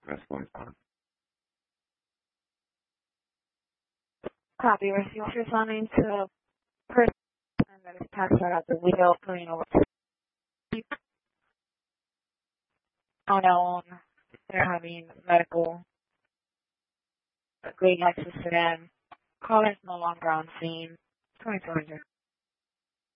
response on. Copy. Receive responding to the person that is passed out the video putting over to on their own. They're having medical great access to them. Caller is no longer on scene. 2200.